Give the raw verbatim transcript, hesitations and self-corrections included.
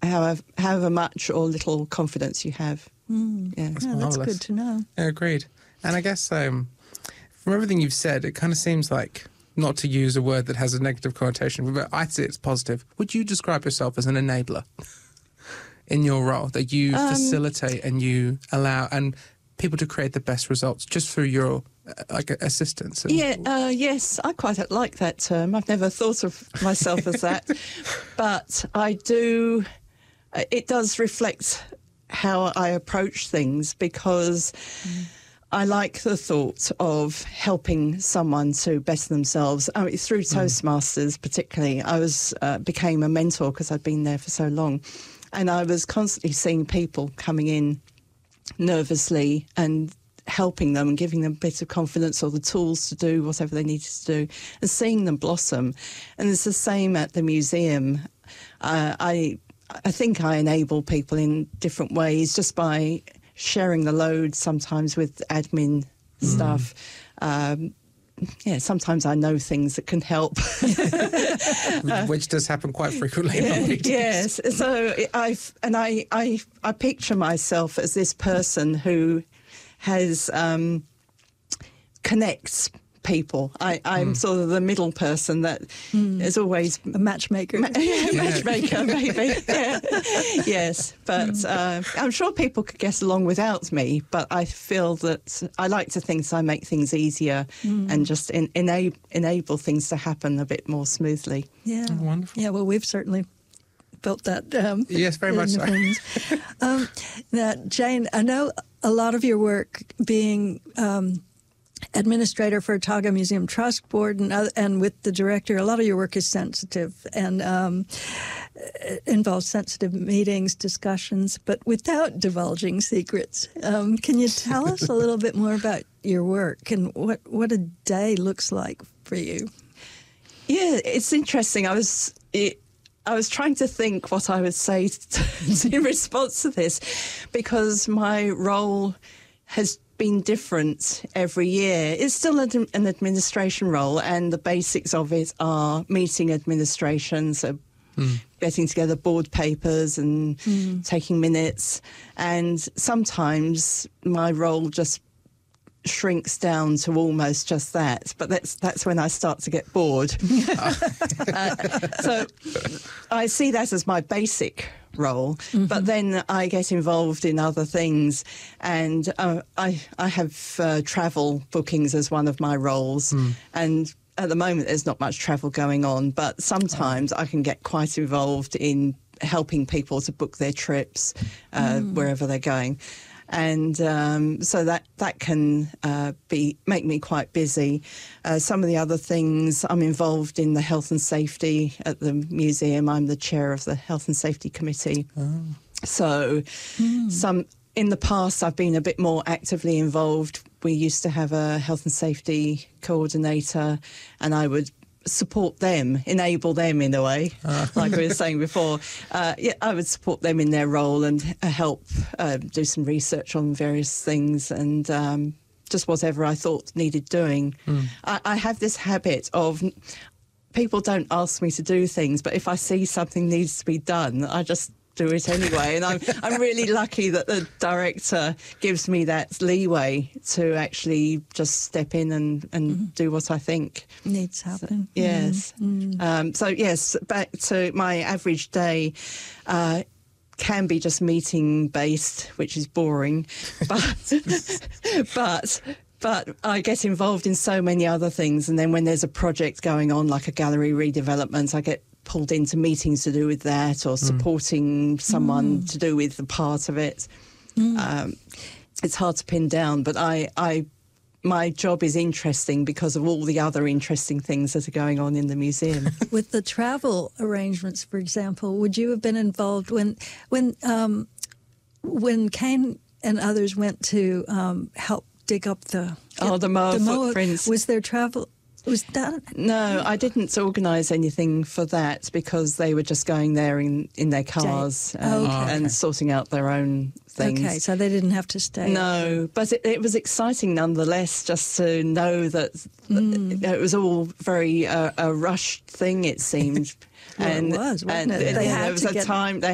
however, however much or little confidence you have. Mm. Yeah, that's, yeah, that's good to know. Yeah, agreed. And I guess um, from everything you've said, it kind of seems like, not to use a word that has a negative connotation, but I see it's positive. Would you describe yourself as an enabler in your role, that you um, facilitate and you allow and people to create the best results just through your uh, like assistance? And yeah, uh, yes, I quite like that term. I've never thought of myself as that, but I do. It does reflect how I approach things, because mm. I like the thought of helping someone to better themselves. I mean, through Toastmasters, mm. particularly, I was uh, became a mentor because I'd been there for so long, and I was constantly seeing people coming in nervously and helping them and giving them a bit of confidence or the tools to do whatever they needed to do, and seeing them blossom. And it's the same at the museum. Uh, I. I think I enable people in different ways just by sharing the load sometimes with admin mm. stuff. Um, yeah, sometimes I know things that can help. uh, Which does happen quite frequently. Yeah, yes. So I've, and I, I, I picture myself as this person who has, um, connects people. I, I'm mm. sort of the middle person that mm. is always a matchmaker. Ma- yeah, matchmaker, maybe. Yeah. Yes, but mm. uh, I'm sure people could get along without me. But I feel that I like to think I make things easier mm. and just in, enable enable things to happen a bit more smoothly. Yeah, oh, wonderful. Yeah, well, we've certainly built that. Um, yes, very much so. um, now, Jane, I know a lot of your work being Um, administrator for Otago Museum Trust Board and uh, and with the director, a lot of your work is sensitive and um, involves sensitive meetings, discussions, but without divulging secrets. Um, can you tell us a little bit more about your work and what, what a day looks like for you? Yeah, it's interesting. I was... It, I was trying to think what I would say in response to this, because my role has been different every year. It's still an, an administration role, and the basics of it are meeting administration, so mm. getting together board papers and mm. taking minutes. And sometimes my role just shrinks down to almost just that, but that's that's when I start to get bored. uh, so I see that as my basic role, mm-hmm. but then I get involved in other things, and uh, I I have uh, travel bookings as one of my roles, mm. and at the moment there's not much travel going on, but sometimes oh. I can get quite involved in helping people to book their trips uh, mm. wherever they're going. And um, so that that can uh, be make me quite busy. Uh, some of the other things, I'm involved in the health and safety at the museum. I'm the chair of the health and safety committee. Oh. So mm. some in the past, I've been a bit more actively involved. We used to have a health and safety coordinator, and I would support them, enable them in a way, uh. like we were saying before. Uh, yeah, I would support them in their role and uh, help uh, do some research on various things and um, just whatever I thought needed doing. Mm. I, I have this habit of people don't ask me to do things, but if I see something needs to be done, I just do it anyway. And I'm I'm really lucky that the director gives me that leeway to actually just step in and, and mm-hmm. do what I think needs to happen. So, yes. Mm-hmm. Um, so, yes, back to my average day. Uh, can be just meeting based, which is boring, but but but I get involved in so many other things. And then when there's a project going on, like a gallery redevelopment, I get pulled into meetings to do with that, or supporting mm. someone mm. to do with the part of it. Mm. Um, it's hard to pin down, but I, I, my job is interesting because of all the other interesting things that are going on in the museum. With the travel arrangements, for example, would you have been involved when, when, um, when Kane and others went to um, help dig up the oh the Moa footprints? Was there travel? Was that? No, I didn't organise anything for that because they were just going there in, in their cars and, oh, okay. and sorting out their own things. Okay, so they didn't have to stay. No, but it, it was exciting nonetheless just to know that mm. it was all very uh, a rushed thing, it seemed. Well, and, it was, wasn't and it? They yeah, had there was to a get... time... They